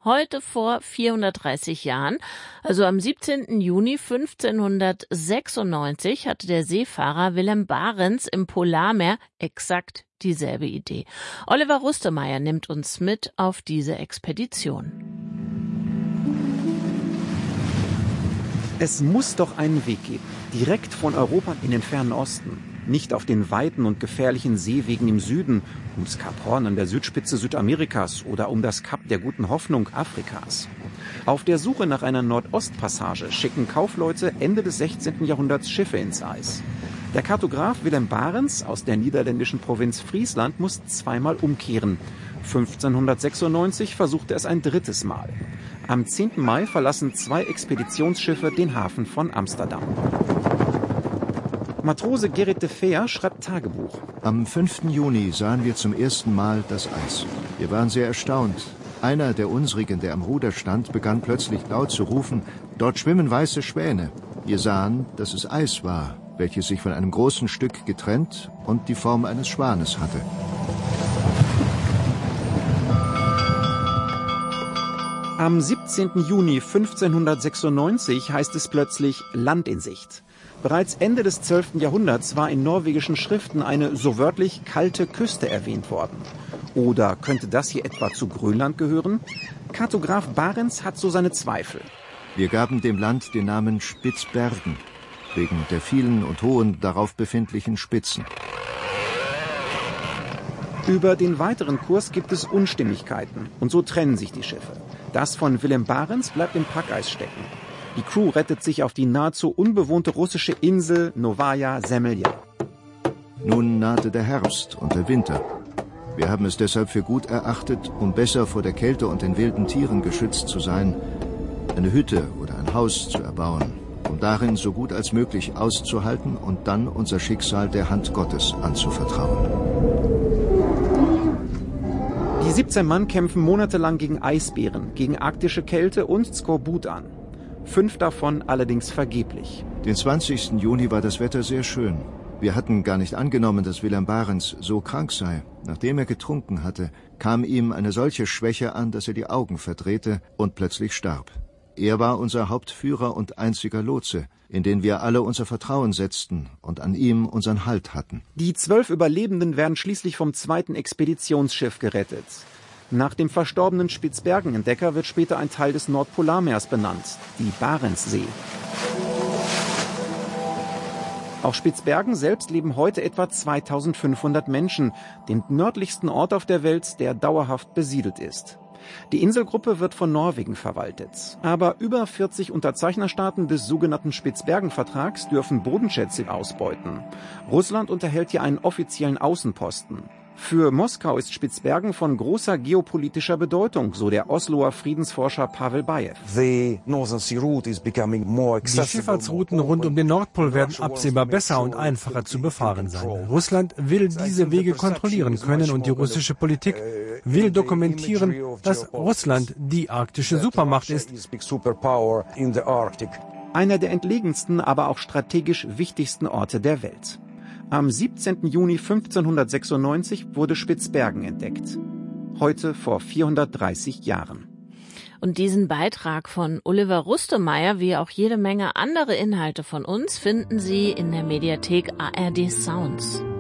Heute vor 430 Jahren, also am 17. Juni 1596, hatte der Seefahrer Willem Barents im Polarmeer exakt dieselbe Idee. Oliver Rustemeyer nimmt uns mit auf diese Expedition. Es muss doch einen Weg geben, direkt von Europa in den fernen Osten. Nicht auf den weiten und gefährlichen Seewegen im Süden, ums Kap Horn an der Südspitze Südamerikas oder um das Kap der Guten Hoffnung Afrikas. Auf der Suche nach einer Nordostpassage schicken Kaufleute Ende des 16. Jahrhunderts Schiffe ins Eis. Der Kartograf Willem Barents aus der niederländischen Provinz Friesland muss zweimal umkehren. 1596 versuchte es ein drittes Mal. Am 10. Mai verlassen 2 Expeditionsschiffe den Hafen von Amsterdam. Matrose Gerrit de Veer schreibt Tagebuch. Am 5. Juni sahen wir zum ersten Mal das Eis. Wir waren sehr erstaunt. Einer der unsrigen, der am Ruder stand, begann plötzlich laut zu rufen, dort schwimmen weiße Schwäne. Wir sahen, dass es Eis war, welches sich von einem großen Stück getrennt und die Form eines Schwanes hatte. Am 17. Juni 1596 heißt es plötzlich Land in Sicht. Bereits Ende des 12. Jahrhunderts war in norwegischen Schriften eine so wörtlich kalte Küste erwähnt worden. Oder könnte das hier etwa zu Grönland gehören? Kartograf Barents hat so seine Zweifel. Wir gaben dem Land den Namen Spitzbergen, wegen der vielen und hohen darauf befindlichen Spitzen. Über den weiteren Kurs gibt es Unstimmigkeiten und so trennen sich die Schiffe. Das von Willem Barents bleibt im Packeis stecken. Die Crew rettet sich auf die nahezu unbewohnte russische Insel Novaya Zemlja. Nun nahte der Herbst und der Winter. Wir haben es deshalb für gut erachtet, um besser vor der Kälte und den wilden Tieren geschützt zu sein, eine Hütte oder ein Haus zu erbauen, um darin so gut als möglich auszuhalten und dann unser Schicksal der Hand Gottes anzuvertrauen. Die 17 Mann kämpfen monatelang gegen Eisbären, gegen arktische Kälte und Skorbut an. 5 davon allerdings vergeblich. Den 20. Juni war das Wetter sehr schön. Wir hatten gar nicht angenommen, dass Willem Barents so krank sei. Nachdem er getrunken hatte, kam ihm eine solche Schwäche an, dass er die Augen verdrehte und plötzlich starb. Er war unser Hauptführer und einziger Lotse, in den wir alle unser Vertrauen setzten und an ihm unseren Halt hatten. Die 12 Überlebenden werden schließlich vom 2. Expeditionsschiff gerettet. Nach dem verstorbenen Spitzbergen-Entdecker wird später ein Teil des Nordpolarmeers benannt, die Barentssee. Auf Spitzbergen selbst leben heute etwa 2500 Menschen, dem nördlichsten Ort auf der Welt, der dauerhaft besiedelt ist. Die Inselgruppe wird von Norwegen verwaltet. Aber über 40 Unterzeichnerstaaten des sogenannten Spitzbergen-Vertrags dürfen Bodenschätze ausbeuten. Russland unterhält hier einen offiziellen Außenposten. Für Moskau ist Spitzbergen von großer geopolitischer Bedeutung, so der Osloer Friedensforscher Pavel Bajew. Die Schifffahrtsrouten rund um den Nordpol werden absehbar besser und einfacher zu befahren sein. Russland will diese Wege kontrollieren können und die russische Politik will dokumentieren, dass Russland die arktische Supermacht ist. Einer der entlegensten, aber auch strategisch wichtigsten Orte der Welt. Am 17. Juni 1596 wurde Spitzbergen entdeckt. Heute vor 430 Jahren. Und diesen Beitrag von Oliver Rustemeyer, wie auch jede Menge andere Inhalte von uns, finden Sie in der Mediathek ARD Sounds.